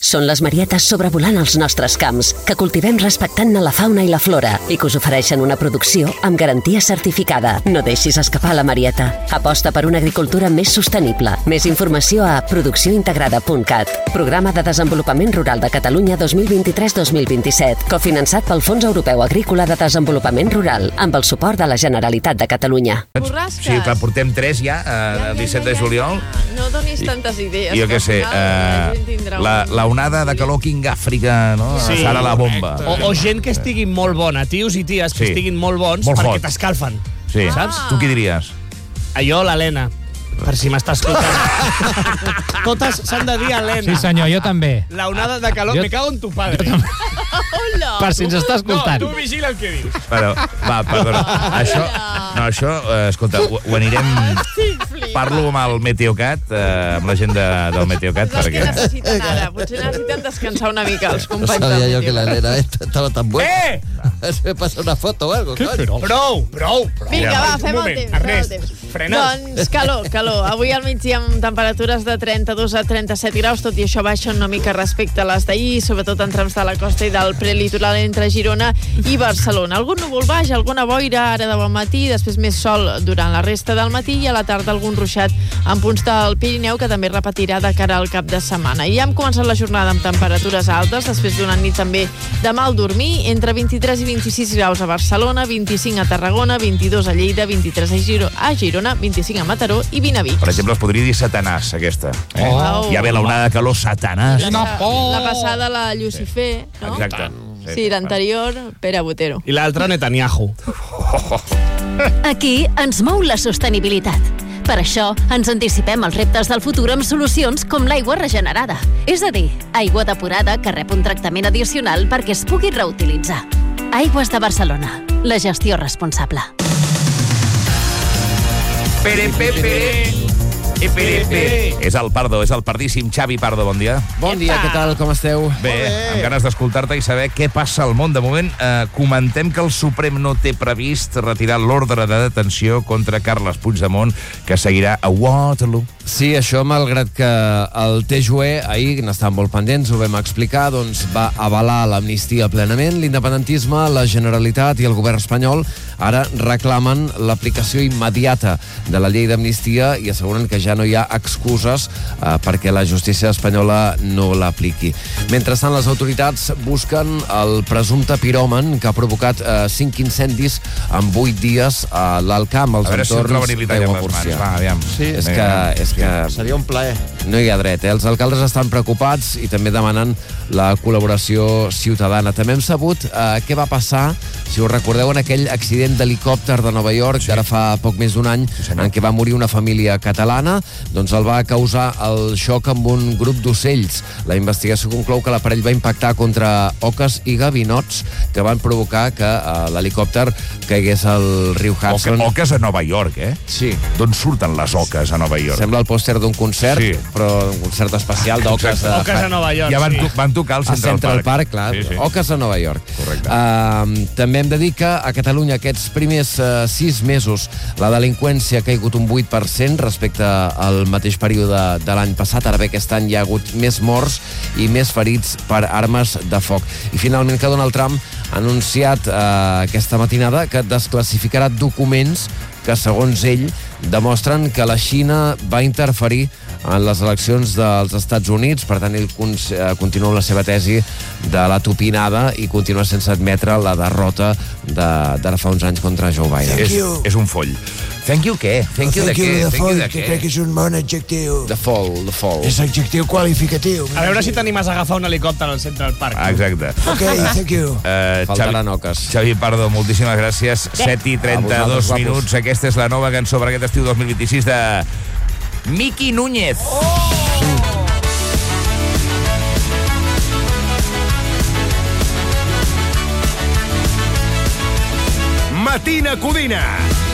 Són les marietes sobrevolant els nostres camps, que cultivem respectant-ne la fauna i la flora i que us ofereixen una producció amb garantia certificada. No deixis escapar la marieta. Aposta per una agricultura més sostenible. Més informació a produccióintegrada.cat. Programa de Desenvolupament Rural de Catalunya 2023-2027, cofinançat pel Fons Europeu Agrícola de Desenvolupament Rural, amb el suport de la Generalitat de Catalunya. Borrasques. Sí, clar, portem 3 ja, el 17 de juliol. No donis tantes idees. Jo què sé, la onada de calor King Àfrica, no? Sí. Serà la bomba. O gent que estigui molt bona, tios i ties que estiguin molt bons molt perquè hot. t'escalfen. Sí. Saps? Tu qui diries? Jo, l'Helena. Per si m'està escoltant. Totes s'han de dir Helena. Sí, senyor, jo també. La onada de calor. Me cago en tu padre. Hola. Per si ens està escoltant. No, tu vigila el que dius. Però, va, perdona. Això, escolta, ho anirem... Parlo amb el Meteocat, amb la gent del Meteocat, Els que perquè... necessiten ara. Potser necessiten descansar una mica els No companys sabía del yo que la Meteocat. Elena estaba tan buena. Se me pasa una foto o algo. Coño. Prou. Vinga, va, fem el temps. Ernest, frena. Doncs calor. Avui al migdia amb temperatures de 32 a 37 graus, tot i això baixa una mica respecte a les d'ahir, sobretot en trams de la costa i del prelitoral entre Girona i Barcelona. Algun núvol baix, alguna boira ara de bon matí, després més sol durant la resta del matí i a la tarda algun ruixat en punts del Pirineu que també repetirà de cara al cap de setmana. I ja hem començat la jornada amb temperatures altes, després d'una nit també de mal dormir, entre 23 i 26 graus a Barcelona, 25 a Tarragona, 22 a Lleida, 23 a Girona, 25 a Mataró i 20 a Vic. Per exemple, es podria dir Satanàs, aquesta. Oh. Ja ve la onada de calor, Satanàs. La passada, la Lucifer, no? Exacte. Sí, l'anterior, Pere Botero. I l'altre, Netanyahu. Aquí ens mou la sostenibilitat. Per això ens anticipem als reptes del futur amb solucions com l'aigua regenerada. És a dir, aigua depurada que rep un tractament addicional perquè es pugui reutilitzar. Aigües de Barcelona. La gestió responsable. És el Pardo, és el pardíssim Xavi Pardo, bon dia. Bon dia, què tal, com esteu? Bé, amb ganes d'escoltar-te i saber què passa al món. De moment, comentem que el Suprem no té previst retirar l'ordre de detenció contra Carles Puigdemont, que seguirà a Waterloo. Sí, això, malgrat que el TJUE, ahir n'estàvem molt pendents, ho vam explicar, doncs va avalar l'amnistia plenament. L'independentisme, la Generalitat i el govern espanyol ara reclamen l'aplicació immediata de la llei d'amnistia i asseguren que ja no hi ha excuses perquè la justícia espanyola no l'apliqui. Mentrestant, les autoritats busquen el presumpte piròman que ha provocat 5 incendis en 8 dies a l'Alcamp, als entorns d'Aiguamúrcia. Va, aviam. Sí, és que seria un plaer. no hi ha dret. Els alcaldes estan preocupats i també demanen la col·laboració ciutadana. També hem sabut què va passar, si us recordeu, en aquell accident d'helicòpter de Nova York, que ara fa poc més d'un any, en què va morir una família catalana. Doncs el va causar el xoc amb un grup d'ocells. La investigació conclou que l'aparell va impactar contra oques i gavinots que van provocar que l'helicòpter caigués al riu Hudson. Oques a Nova York, eh? Sí. D'on surten les oques a Nova York? Sembla el pòster d'un concert, sí, però un concert especial d'oques. Oques a Nova York, ja van tocar al Central Park, clar. Sí, sí. Oques a Nova York. Correcte. També hem de dir que a Catalunya aquests primers 6 mesos la delinqüència ha caigut un 8% respecte al mateix període de l'any passat. Ara bé, aquest any hi ha hagut més morts i més ferits per armes de foc. I finalment que Donald Trump ha anunciat aquesta matinada que desclassificarà documents que, segons ell, demostren que la Xina va interferir en les eleccions dels Estats Units. Per tant, ell continua amb la seva tesi de la tupinada i continua sense admetre la derrota d'ara fa uns anys contra Joe Biden. És un foll. Thank you què? Thank you de què? Thank you de que crec que és un bon adjectiu. The fall. És adjectiu qualificatiu. A veure si t'animes a agafar un helicòpter al Central Park. Exacte. Ok, thank you. Faltaran oques. Xavi Pardo, moltíssimes gràcies. 7:32 minuts. Aquesta és la nova cançó per aquest estiu 2026 de Miki Núñez. Matina Codina.